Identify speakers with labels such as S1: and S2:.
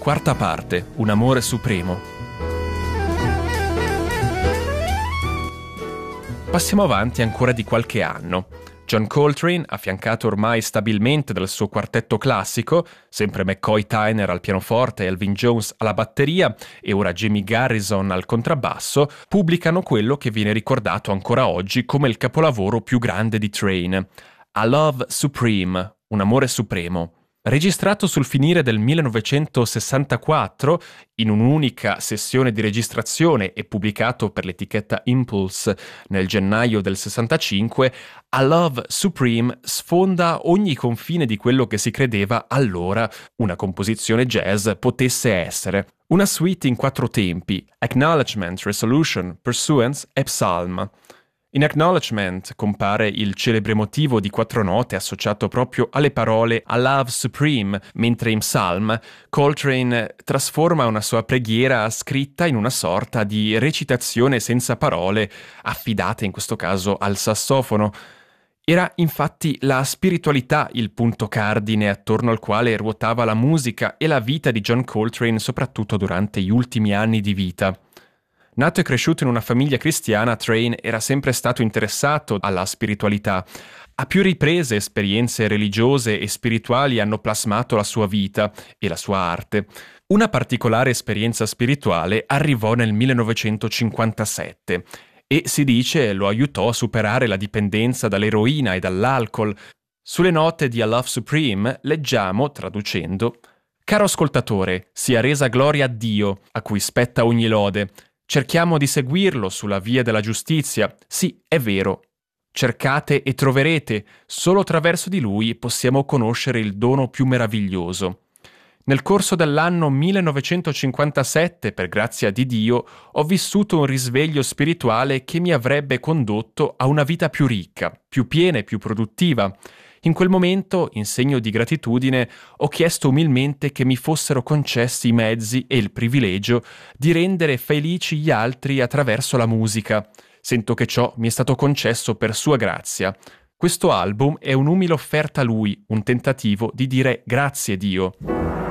S1: Quarta parte, un amore supremo. Passiamo avanti ancora di qualche anno. John Coltrane, affiancato ormai stabilmente dal suo quartetto classico, sempre McCoy Tyner al pianoforte e Elvin Jones alla batteria e ora Jimmy Garrison al contrabbasso, pubblicano quello che viene ricordato ancora oggi come il capolavoro più grande di Train, A Love Supreme, un amore supremo. Registrato sul finire del 1964 in un'unica sessione di registrazione e pubblicato per l'etichetta Impulse nel gennaio del 65, A Love Supreme sfonda ogni confine di quello che si credeva allora una composizione jazz potesse essere. Una suite in 4 tempi: Acknowledgement, Resolution, Pursuance e Psalm. In Acknowledgement compare il celebre motivo di 4 note associato proprio alle parole A Love Supreme, mentre in Psalm Coltrane trasforma una sua preghiera scritta in una sorta di recitazione senza parole, affidata in questo caso al sassofono. Era infatti la spiritualità il punto cardine attorno al quale ruotava la musica e la vita di John Coltrane, soprattutto durante gli ultimi anni di vita. Nato e cresciuto in una famiglia cristiana, Train era sempre stato interessato alla spiritualità. A più riprese esperienze religiose e spirituali hanno plasmato la sua vita e la sua arte. Una particolare esperienza spirituale arrivò nel 1957 e si dice lo aiutò a superare la dipendenza dall'eroina e dall'alcol. Sulle note di A Love Supreme leggiamo, traducendo: «Caro ascoltatore, sia resa gloria a Dio, a cui spetta ogni lode. Cerchiamo di seguirlo sulla via della giustizia. Sì, è vero. Cercate e troverete. Solo attraverso di lui possiamo conoscere il dono più meraviglioso. Nel corso dell'anno 1957, per grazia di Dio, ho vissuto un risveglio spirituale che mi avrebbe condotto a una vita più ricca, più piena e più produttiva. In quel momento, in segno di gratitudine, ho chiesto umilmente che mi fossero concessi i mezzi e il privilegio di rendere felici gli altri attraverso la musica. Sento che ciò mi è stato concesso per sua grazia. Questo album è un'umile offerta a lui, un tentativo di dire grazie Dio».